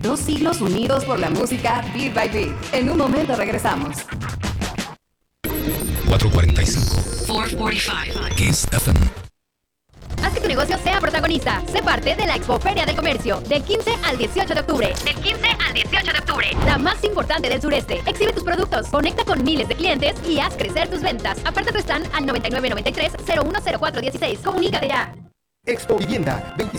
2 siglos unidos por la música Beat by Beat. En un momento regresamos. 445. 445. Kiss FM. Haz que tu negocio sea protagonista. Sé parte de la Expoferia del Comercio. Del 15 al 18 de octubre. Del 15 al 18 de octubre. La más importante del sureste. Exhibe tus productos. Conecta con miles de clientes y haz crecer tus ventas. Aparta tu stand al 9993-010416. Comunícate ya. Expo Vivienda,